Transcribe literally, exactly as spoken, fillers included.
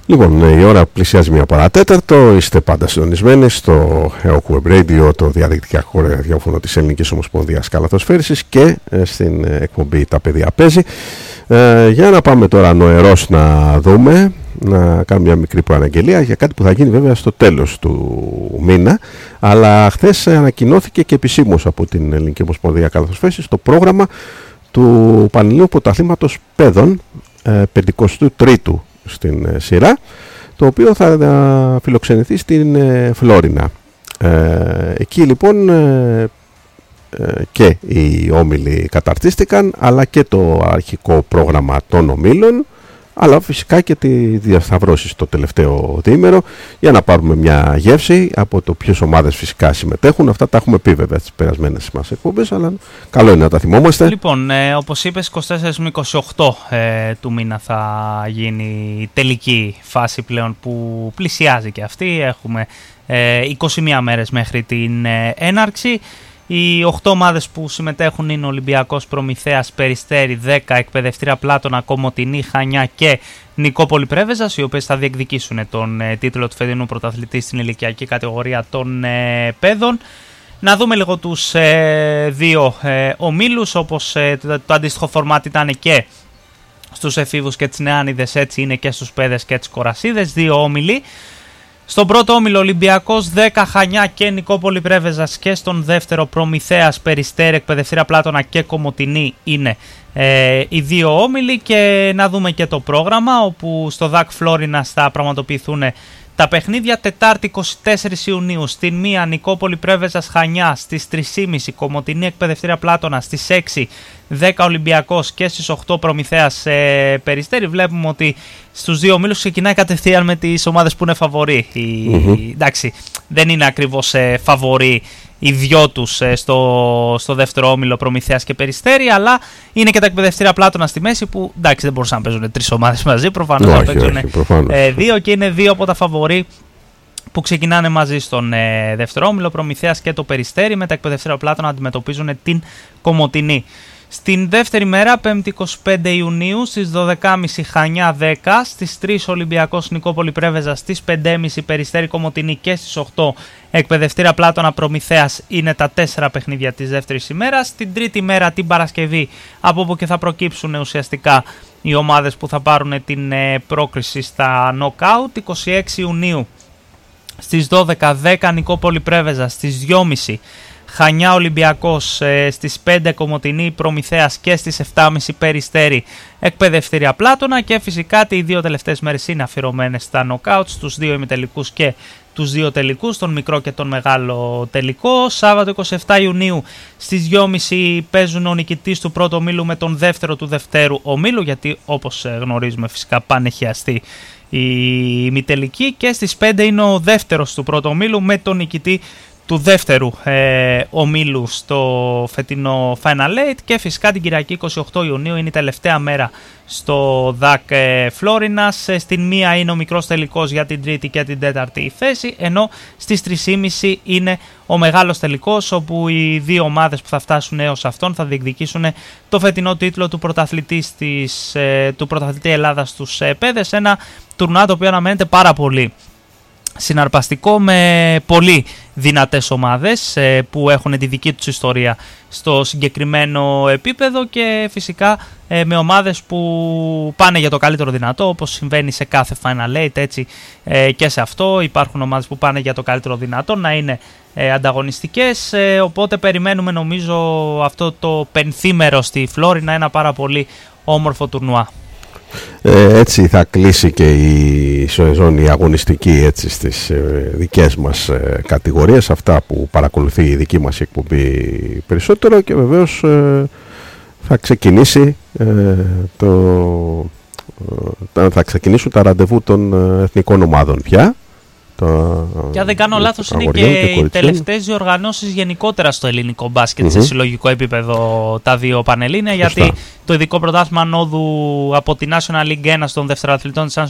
Λοιπόν, η ώρα πλησιάζει μία παρατέταρτο. Είστε πάντα συντονισμένοι στο ΕΟΚ Web Radio, το διαδικτυακό ραδιόφωνο της Ελληνικής Ομοσπονδίας Καλαθοσφαίρισης, και ε, στην εκπομπή «Τα παιδιά παίζει». Ε, για να πάμε τώρα νοερός να δούμε, να κάνουμε μια μικρή προαναγγελία για κάτι που θα γίνει βέβαια στο τέλος του μήνα. Αλλά χθες ανακοινώθηκε και επισήμως από την Ελληνική Ομοσπονδία Καλαθοσφαίρισης το πρόγραμμα του Πανελληνίου Πρωταθλήματος Παιδών, ε, πενηκοστού τρίτου στην ε, σειρά, το οποίο θα ε, φιλοξενηθεί στην ε, Φλόρινα. Ε, εκεί λοιπόν ε, ε, και οι όμιλοι καταρτίστηκαν, αλλά και το αρχικό πρόγραμμα των ομίλων, αλλά φυσικά και τη διασταυρώση το τελευταίο διήμερο, για να πάρουμε μια γεύση από το ποιες ομάδες φυσικά συμμετέχουν. Αυτά τα έχουμε πει βέβαια στις περασμένες μας εκπομπές, αλλά καλό είναι να τα θυμόμαστε. Λοιπόν, ε, όπως είπες, είκοσι τέσσερα με είκοσι οκτώ ε, του μήνα θα γίνει η τελική φάση πλέον, που πλησιάζει και αυτή. Έχουμε ε, είκοσι μία μέρες μέχρι την ε, έναρξη. Οι οκτώ ομάδες που συμμετέχουν είναι Ολυμπιακός, Προμηθέας, Περιστέρι, δέκα, Εκπαιδευτήρια Πλάτωνα, Κομοτηνή, Χανιά και Νικόπολη Πρέβεζας, οι οποίες θα διεκδικήσουν τον ε, τίτλο του φετινού πρωταθλητή στην ηλικιακή κατηγορία των ε, παιδών. Να δούμε λίγο τους ε, δύο ε, ομίλους, όπως ε, το, το αντίστοιχο φορμάτι ήταν και στους εφήβους και τις νεάνιδες, έτσι είναι και στους παιδες και τις κορασίδες, δύο όμιλοι. Στον πρώτο όμιλο Ολυμπιακός, δέκα, Χανιά και Νικόπολη Πρέβεζας, και στον δεύτερο Προμηθέας, Περιστέρι, Εκπαιδευτήρια Πλάτωνα και Κομοτηνή είναι ε, οι δύο όμιλοι. Και να δούμε και το πρόγραμμα, όπου στο ΔΑΚ Φλόρινας θα πραγματοποιηθούν τα παιχνίδια. Τετάρτη εικοστή τέταρτη Ιουνίου στην μία Νικόπολη Πρέβεζας Χανιά, στις τρεις και μισή Κομοτηνή Εκπαιδευτήρια Πλάτωνα, στις έξι δέκα Ολυμπιακός και στις οκτώ Προμηθέας ε, Περιστέρι. Βλέπουμε ότι στους δύο ομίλους ξεκινάει κατευθείαν με τις ομάδες που είναι φαβορί. Mm-hmm. Εντάξει, δεν είναι ακριβώς ε, φαβορί οι δυο τους ε, στο, στο δεύτερο όμιλο, Προμηθέας και Περιστέρι, αλλά είναι και τα Εκπαιδευτήρια Πλάτωνα στη μέση, που εντάξει δεν μπορούσαν να παίζουν τρεις ομάδες μαζί, προφανώς no, θα παίζουν ε, ε, δύο, και είναι δύο από τα φαβορί που ξεκινάνε μαζί στον ε, δεύτερο όμιλο, Προμηθέας και το Περιστέρι, με τα Εκπαιδευτήρια Πλάτωνα να αντιμετωπίζουν την Κομοτηνή. Στην δεύτερη μέρα, πέμπτη εικοστή πέμπτη Ιουνίου, στις δώδεκα και μισή Χανιά δέκα, στις τρεις Ολυμπιακός Νικόπολη Πρέβεζα, στις πέντε και μισή Περιστέρι Κομοτηνή και στις οκτώ Εκπαιδευτήρια Πλάτωνα Προμηθέας είναι τα τέσσερα παιχνίδια της δεύτερης ημέρας. Στην τρίτη μέρα, την Παρασκευή, από όπου και θα προκύψουν ουσιαστικά οι ομάδες που θα πάρουν την ε, πρόκριση στα νοκάουτ. εικοστή έκτη Ιουνίου, στις δώδεκα δέκα Νικόπολη Πρέβεζα, στις δύο και μισή Χανιά Ολυμπιακός, ε, στις πέντε Κομοτηνή Προμηθέας και στις επτά και μισή Περιστέρι Εκπαιδευτήρια Πλάτωνα. Και φυσικά οι δύο τελευταίες μέρες είναι αφιερωμένες στα νοκάουτ, στους δύο ημιτελικούς και τους δύο τελικούς, τον μικρό και τον μεγάλο τελικό. Σάββατο εικοστή εβδόμη Ιουνίου στις δύο και μισή παίζουν ο νικητής του πρώτου ομίλου με τον δεύτερο του δευτέρου ομίλου, γιατί όπως γνωρίζουμε φυσικά πάνε χιαστεί η ημιτελική, και στις πέντε είναι ο δεύτερος του πρώτου ομίλου με τον νικητή του δεύτερου ε, ομίλου στο φετινό Final Eight. Και φυσικά την Κυριακή εικοστή όγδοη Ιουνίου είναι η τελευταία μέρα στο ΔΑΚ ε, Φλόρινας. Ε, στην μία είναι ο μικρός τελικός για την τρίτη και την τέταρτη θέση, ενώ στις τρεις και μισή είναι ο μεγάλος τελικός, όπου οι δύο ομάδες που θα φτάσουν έως αυτόν θα διεκδικήσουν το φετινό τίτλο του πρωταθλητή, της, ε, του πρωταθλητή Ελλάδας στους ε, παιδες. Ένα τουρνουά το οποίο αναμένεται πάρα πολύ συναρπαστικό, με πολύ δυνατές ομάδες ε, που έχουν τη δική τους ιστορία στο συγκεκριμένο επίπεδο, και φυσικά ε, με ομάδες που πάνε για το καλύτερο δυνατό, όπως συμβαίνει σε κάθε Final Eight, έτσι ε, και σε αυτό υπάρχουν ομάδες που πάνε για το καλύτερο δυνατό, να είναι ε, ανταγωνιστικές, ε, οπότε περιμένουμε νομίζω αυτό το πενθήμερο στη Φλόρινα, ένα πάρα πολύ όμορφο τουρνουά. Ε, έτσι θα κλείσει και η σεζόν η αγωνιστική, έτσι, στις ε, δικές μας ε, κατηγορίες, αυτά που παρακολουθεί η δική μας εκπομπή περισσότερο, και βεβαίως ε, θα ξεκινήσει ε, το, ε, θα ξεκινήσουν τα ραντεβού των εθνικών ομάδων πια. Και αν δεν κάνω λάθος, είναι και, και οι τελευταίες διοργανώσεις γενικότερα στο ελληνικό μπάσκετ, mm-hmm. σε συλλογικό επίπεδο, τα δύο πανελλήνια. Γιατί το ειδικό πρωτάθλημα ανόδου από τη National League ένα των δευτεροαθλητών της